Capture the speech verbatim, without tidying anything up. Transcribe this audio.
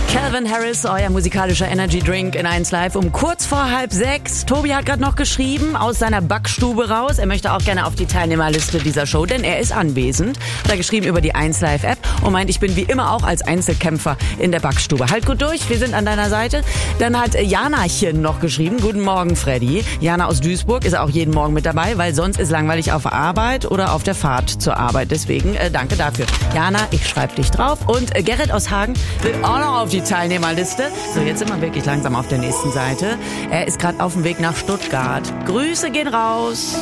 Calvin Harris, euer musikalischer Energy Drink in eins Live um kurz vor halb sechs. Tobi hat gerade noch geschrieben, aus seiner Backstube raus. Er möchte auch gerne auf die Teilnehmerliste dieser Show, denn er ist anwesend. Hat er geschrieben über die eins Live App und meint, ich bin wie immer auch als Einzelkämpfer in der Backstube. Halt gut durch, wir sind an deiner Seite. Dann hat Janachen noch geschrieben, guten Morgen Freddy. Jana aus Duisburg ist auch jeden Morgen mit dabei, weil sonst ist langweilig auf der Arbeit oder auf der Fahrt zur Arbeit. Deswegen äh, danke dafür. Jana, ich schreibe dich drauf. Und äh, Gerrit aus Hagen will auch noch auf die Teilnehmerliste. So, jetzt sind wir wirklich langsam auf der nächsten Seite. Er ist gerade auf dem Weg nach Stuttgart. Grüße gehen raus.